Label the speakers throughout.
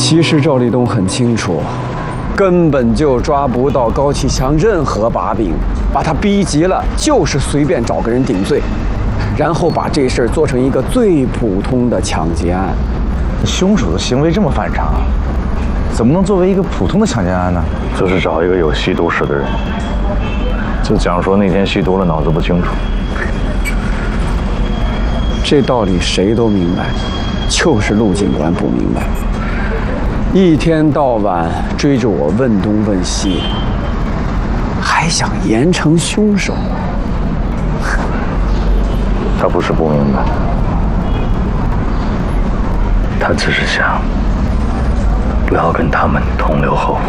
Speaker 1: 其实赵立东很清楚，根本就抓不到高启强任何把柄，把他逼急了，就是随便找个人顶罪，然后把这事儿做成一个最普通的抢劫案。
Speaker 2: 凶手的行为这么反常，怎么能作为一个普通的抢劫案呢？
Speaker 3: 就是找一个有吸毒史的人，就讲说那天吸毒了，脑子不清楚。
Speaker 1: 这道理谁都明白，就是陆警官不明白。一天到晚追着我问东问西，还想严惩凶手。
Speaker 3: 他不是不明白，他只是想不要跟他们同流合污。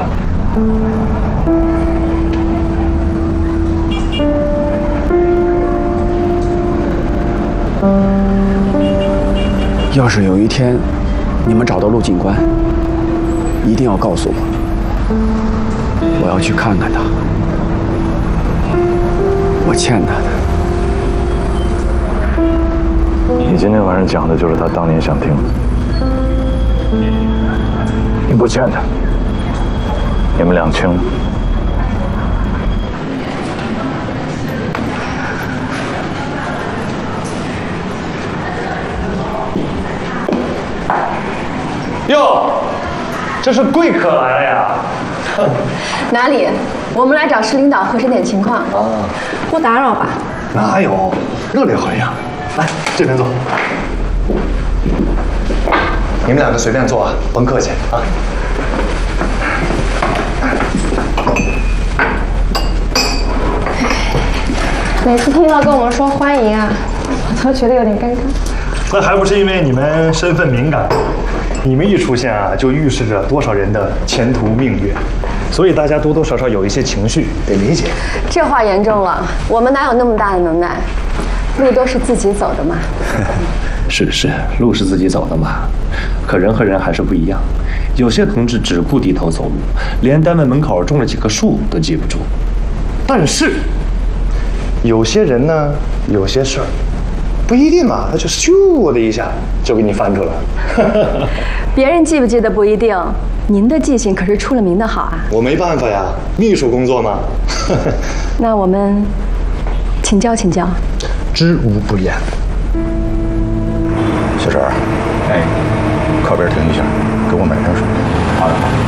Speaker 1: 要是有一天你们找到陆警官，一定要告诉我，我要去看看他，我欠他的。
Speaker 3: 你今天晚上讲的就是他当年想听的，你不欠他，你们两清。
Speaker 4: 哟，这是贵客来了呀！
Speaker 5: 哪里？我们来找市领导核实点情况。
Speaker 4: 啊，
Speaker 5: 不打扰吧？
Speaker 4: 哪有，热烈欢迎。来，这边坐。你们两个随便坐啊，甭客气啊。
Speaker 6: 每次听到跟我们说欢迎啊，我都觉得有点尴尬。
Speaker 4: 那还不是因为你们身份敏感，你们一出现啊，就预示着多少人的前途命运，所以大家多多少少有一些情绪，得理解。
Speaker 5: 这话严重了，我们哪有那么大的能耐？路都是自己走的嘛。
Speaker 7: 是，路是自己走的嘛。可人和人还是不一样，有些同志只顾低头走路，连单位门口种了几棵树都记不住。
Speaker 4: 但是，有些人呢，有些事儿，不一定啊，他就咻的一下就给你翻出来了。
Speaker 5: 别人记不记得不一定，您的记性可是出了名的好啊。
Speaker 4: 我没办法呀，秘书工作嘛。
Speaker 5: 那我们请教请教。
Speaker 4: 知无不言。
Speaker 2: 小陈，哎，靠边停一下，给我买瓶水。好的。